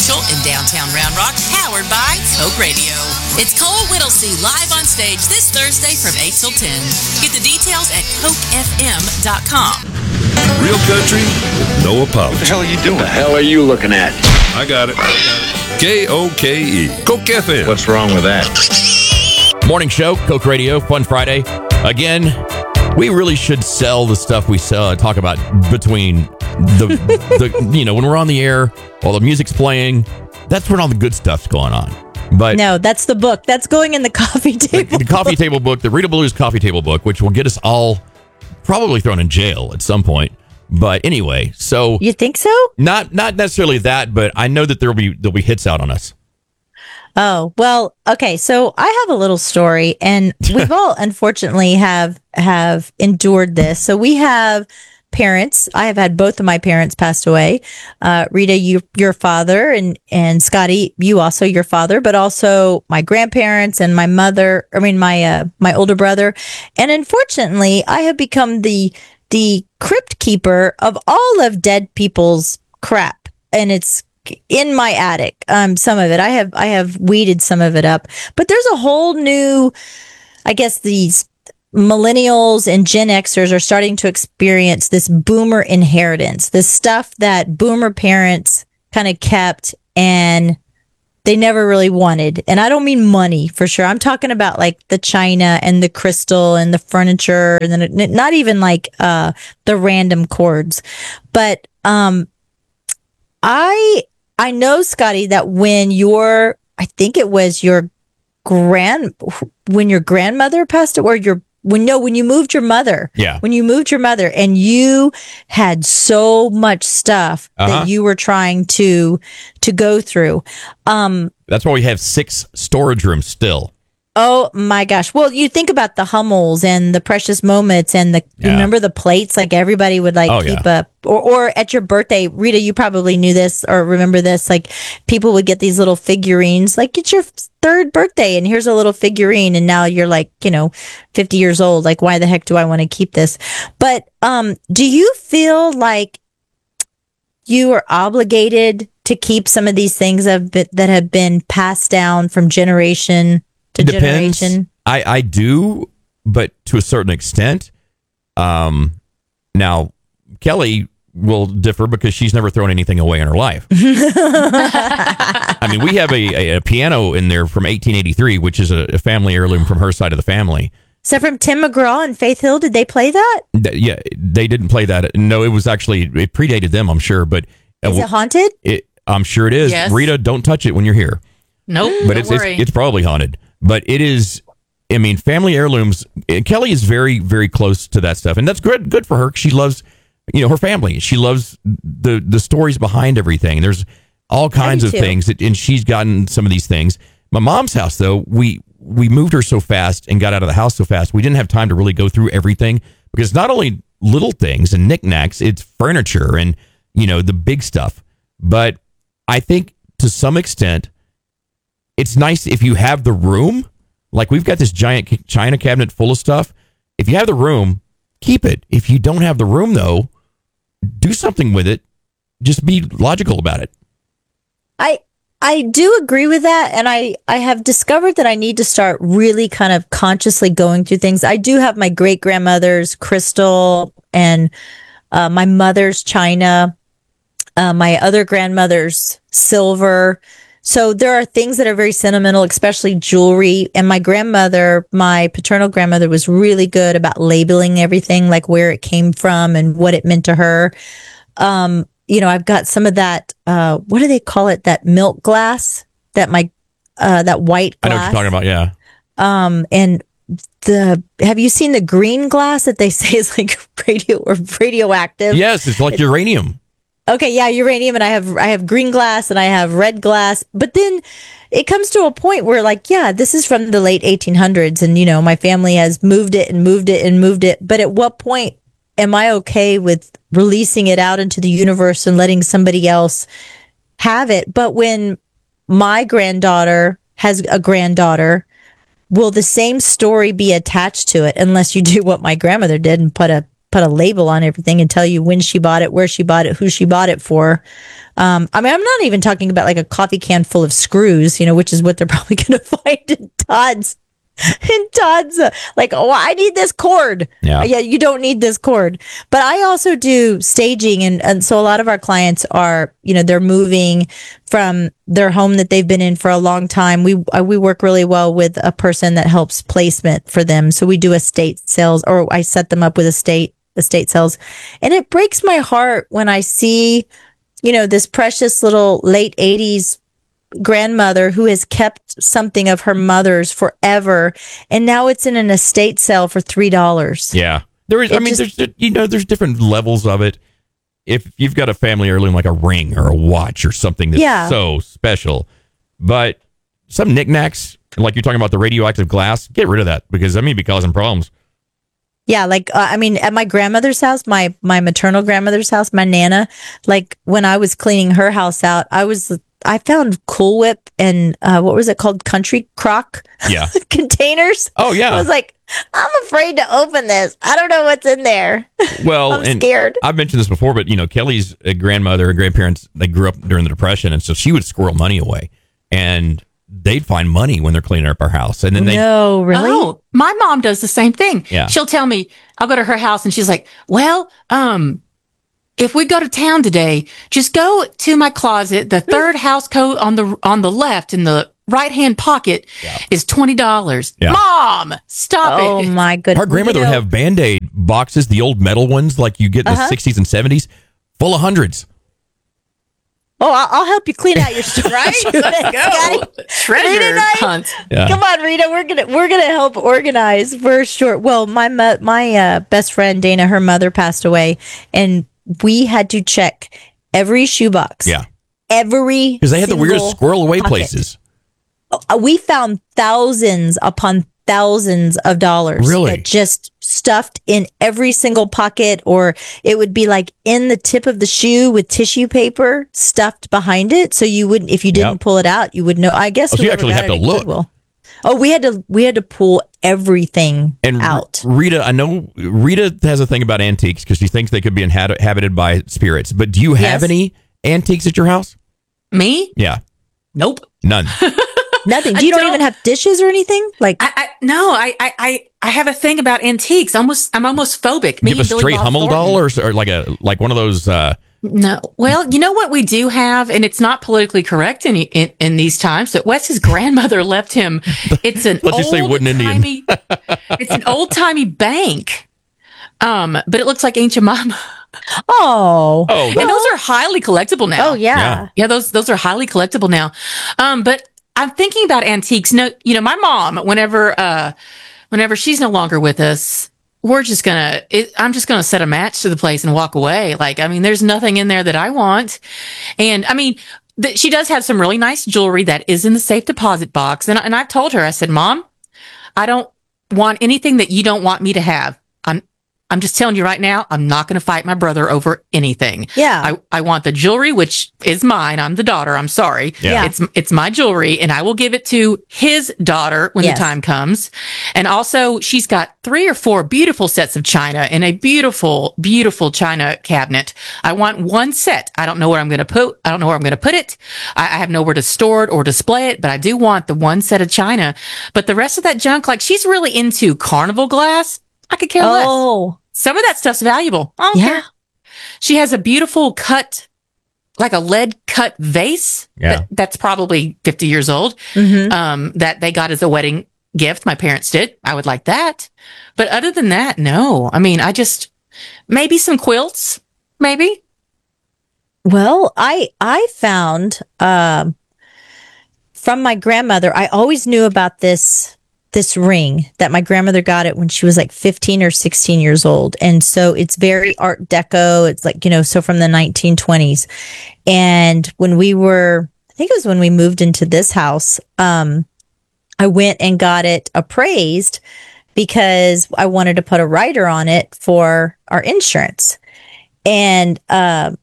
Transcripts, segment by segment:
Social in downtown Round Rock, powered by Coke Radio. It's Cole Whittlesey live on stage this Thursday from 8 till 10. Get the details at cokefm.com. Real country with no apology. What the hell are you doing? What the hell are you looking at? I got it. KOKE. Coke FM. What's wrong with that? Morning show, Coke Radio, fun Friday. Again, we really should sell the stuff we talk about between when we're on the air, while the music's playing. That's when all the good stuff's going on. But no, that's the book. That's going in the coffee table. The coffee table book, the Rita Blues coffee table book, which will get us all probably thrown in jail at some point. But anyway, so you think so? Not necessarily that, but I know that there'll be hits out on us. Oh, well, okay. So I have a little story, and we've all unfortunately have endured this. So we have parents. I have had both of my parents passed away. Rita, your father, and Scotty, you also your father, but also my grandparents and my mother. I mean, my older brother. And unfortunately, I have become the crypt keeper of all of dead people's crap, and it's in my attic. Some of it I have weeded some of it up, but there's a whole new, I guess these millennials and Gen Xers are starting to experience this boomer inheritance, this stuff that boomer parents kind of kept and they never really wanted. And I don't mean money for sure. I'm talking about like the china and the crystal and the furniture, and then not even like the random cords. But I know, Scotty, that when I think it was when your grandmother passed away, or when you moved your mother. Yeah. When you moved your mother and you had so much stuff that you were trying to go through. That's why we have 6 storage rooms still. Oh my gosh. Well, you think about the Hummels and the Precious Moments and you remember the plates, like everybody would keep up, or at your birthday, Rita, you probably knew this or remember this, like people would get these little figurines, like it's your 3rd birthday and here's a little figurine. And now you're like, 50 years old. Like, why the heck do I want to keep this? But, do you feel like you are obligated to keep some of these things that have been passed down from generation to Depends. generation? I do, but to a certain extent. Now, Kelly will differ because she's never thrown anything away in her life. I mean, we have a piano in there from 1883, which is a family heirloom from her side of the family. So from Tim McGraw and Faith Hill, did they play that? Yeah, they didn't play that. No, it predated them, I'm sure. But is it haunted? I'm sure it is. Yes. Rita, don't touch it when you're here. Nope. But it's probably haunted. But it is, I mean, family heirlooms. Kelly is very, very close to that stuff. And that's good for her. She loves, her family. She loves the stories behind everything. There's all kinds of things. And she's gotten some of these things. My mom's house, though, we moved her so fast and got out of the house so fast. We didn't have time to really go through everything because it's not only little things and knickknacks, it's furniture and, the big stuff. But I think to some extent, it's nice if you have the room. Like we've got this giant china cabinet full of stuff. If you have the room, keep it. If you don't have the room, though, do something with it. Just be logical about it. I do agree with that. And I have discovered that I need to start really kind of consciously going through things. I do have my great grandmother's crystal and my mother's china, my other grandmother's silver. So there are things that are very sentimental, especially jewelry. And my paternal grandmother was really good about labeling everything, like where it came from and what it meant to her. I've got some of that, what do they call it? That milk glass, that white glass. I know what you're talking about. Yeah. And have you seen the green glass that they say is like radioactive? Yes. It's like uranium. Okay, yeah, uranium, and I have green glass and I have red glass, but then it comes to a point where like, yeah, this is from the late 1800s and my family has moved it and moved it and moved it, but at what point am I okay with releasing it out into the universe and letting somebody else have it? But when my granddaughter has a granddaughter, will the same story be attached to it unless you do what my grandmother did and put a put a label on everything and tell you when she bought it, where she bought it, who she bought it for. I mean, I'm not even talking about like a coffee can full of screws, which is what they're probably going to find in Todd's. And Todd's like, oh, I need this cord. Yeah. You don't need this cord. But I also do staging. And so a lot of our clients are, they're moving from their home that they've been in for a long time. We work really well with a person that helps placement for them. So we do estate sales, or I set them up with estate sales. And it breaks my heart when I see, this precious little late 80s grandmother who has kept something of her mother's forever, and now it's in an estate sale for $3. Yeah, there is. There's different levels of it. If you've got a family heirloom like a ring or a watch or something that's so special, but some knickknacks like you're talking about the radioactive glass, get rid of that because that may be causing problems. Yeah, like at my grandmother's house, my maternal grandmother's house, my Nana, like when I was cleaning her house out, I found Cool Whip and what was it called? Country Crock containers. Oh, yeah. I was like, I'm afraid to open this. I don't know what's in there. Well, I'm scared. I've mentioned this before, but, Kelly's grandmother and grandparents, they grew up during the Depression, and so she would squirrel money away. And they'd find money when they're cleaning up our house. And then No, really? Oh, my mom does the same thing. Yeah. She'll tell me, I'll go to her house and she's like, well, if we go to town today, just go to my closet. The third house coat on the left in the right-hand pocket is $20. Yeah. Mom, stop it. Oh, my goodness. our grandmother would have Band-Aid boxes, the old metal ones like you get in the 60s and 70s, full of hundreds. Oh, I'll help you clean out your store. Right? Let's go. Treasure hunt. Yeah. Come on, Rita. We're gonna help organize for sure. Well, my best friend Dana, her mother passed away, and we had to check every shoebox. Yeah. Every Because they had the weirdest single squirrel away pocket. places. We found thousands upon thousands of dollars. Really? That just stuffed in every single pocket, or it would be like in the tip of the shoe with tissue paper stuffed behind it. So you wouldn't, if you didn't pull it out, you would know. I guess. Oh, so you whoever actually got have to it at look. Goodwill. Oh, we had to pull everything out. Rita, I know Rita has a thing about antiques because she thinks they could be inhabited by spirits. But do you have any antiques at your house? Me? Yeah. Nope. None. Nothing. You don't even have dishes or anything? Like I have a thing about antiques. I'm almost phobic. You have a straight Hummel doll or like one of those No. Well, you know what we do have, and it's not politically correct in these times, but Wes's grandmother left him. It's an Let's just say wooden Indian. It's an old-timey bank. But it looks like Aunt Jemima. Oh. And those are highly collectible now. Oh, yeah. Yeah, those are highly collectible now. But I'm thinking about antiques. No, my mom, whenever she's no longer with us, I'm just gonna set a match to the place and walk away. There's nothing in there that I want. And she does have some really nice jewelry that is in the safe deposit box. And I've told her, I said, Mom, I don't want anything that you don't want me to have. I'm just telling you right now, I'm not going to fight my brother over anything. Yeah. I want the jewelry, which is mine. I'm the daughter. I'm sorry. Yeah. It's my jewelry, and I will give it to his daughter when the time comes. And also, she's got 3 or 4 beautiful sets of china in a beautiful, beautiful china cabinet. I want one set. I don't know where I'm going to put it. I have nowhere to store it or display it, but I do want the one set of china. But the rest of that junk, like she's really into carnival glass. I could care less. Oh. Some of that stuff's valuable. I don't care. She has a beautiful cut, like a lead cut vase. Yeah. That's probably 50 years old. Mm-hmm. That they got as a wedding gift. My parents did. I would like that. But other than that, no. Maybe some quilts. Maybe. Well, I found from my grandmother, I always knew about this ring that my grandmother got it when she was like 15 or 16 years old. And so it's very Art Deco. It's like, so from the 1920s. And when I think it was when we moved into this house, I went and got it appraised because I wanted to put a rider on it for our insurance. And, and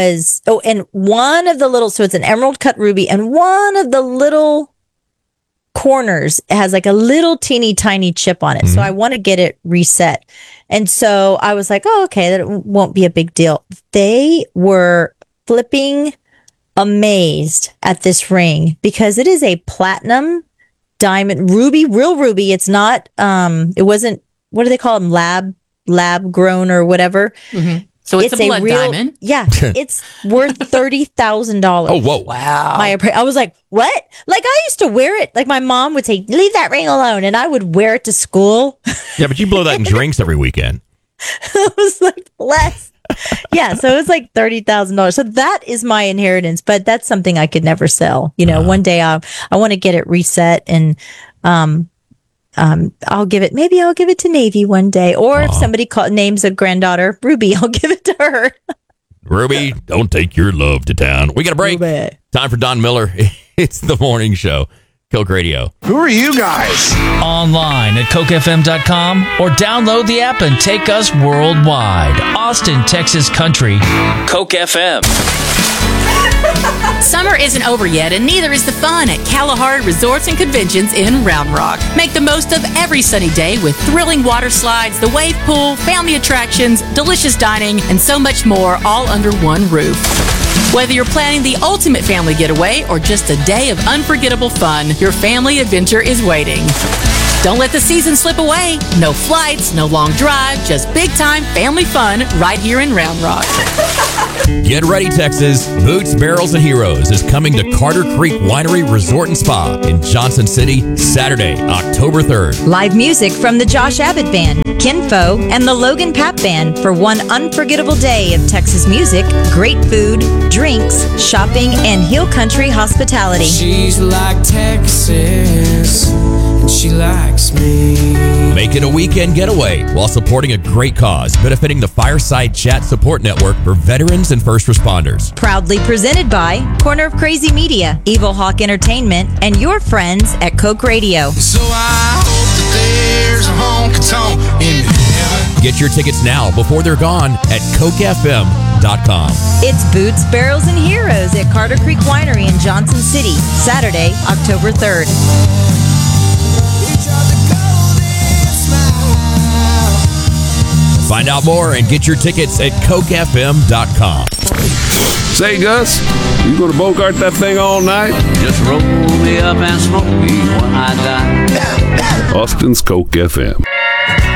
one of the little, so it's an emerald cut ruby, and one of the little corners, it has like a little teeny tiny chip on it. Mm-hmm. So I want to get it reset. And so I was like, oh, okay, that won't be a big deal. They were flipping amazed at this ring because it is a platinum diamond ruby, real ruby. It's not, it wasn't, what do they call them? Lab grown or whatever. Mm-hmm. So it's a blood diamond. Yeah. It's worth $30,000. Oh, whoa. Wow. I was like, what? Like I used to wear it. Like my mom would say, leave that ring alone. And I would wear it to school. Yeah, but you blow that in drinks every weekend. I was like, bless. Yeah. So it was like $30,000. So that is my inheritance, but that's something I could never sell. You know, one day I want to get it reset and, I'll give it to Navy one day. Or if somebody names a granddaughter Ruby, I'll give it to her. Ruby, don't take your love to town. We got a break. Ruby. Time for Don Miller. It's the morning show. Coke Radio. Who are you guys? Online at cokefm.com or download the app and take us worldwide. Austin, Texas Country. Coke FM. Summer isn't over yet, and neither is the fun at Kalahari Resorts and Conventions in Round Rock. Make the most of every sunny day with thrilling water slides, the wave pool, family attractions, delicious dining, and so much more, all under one roof. Whether you're planning the ultimate family getaway or just a day of unforgettable fun, your family adventure is waiting. Don't let the season slip away. No flights, no long drive, just big-time family fun right here in Round Rock. Get ready, Texas. Boots, Barrels, and Heroes is coming to Carter Creek Winery Resort and Spa in Johnson City, Saturday, October 3rd. Live music from the Josh Abbott Band, Kinfo, and the Logan Pap Band for one unforgettable day of Texas music, great food, drinks, shopping, and hill country hospitality. She's like Texas, and she likes me. Make it a weekend getaway while supporting a great cause, benefiting the Fireside Chat Support Network for veterans and first responders. Proudly presented by Corner of Crazy Media, Evil Hawk Entertainment, and your friends at Coke Radio. So I hope that there's a honky-tonk in heaven. Get your tickets now before they're gone at cokefm.com. It's Boots, Barrels, and Heroes at Carter Creek Winery in Johnson City, Saturday, October 3rd. Find out more and get your tickets at cokefm.com. Say, Gus, you gonna Bogart that thing all night? Just roll me up and smoke me when I die. Austin's Coke FM.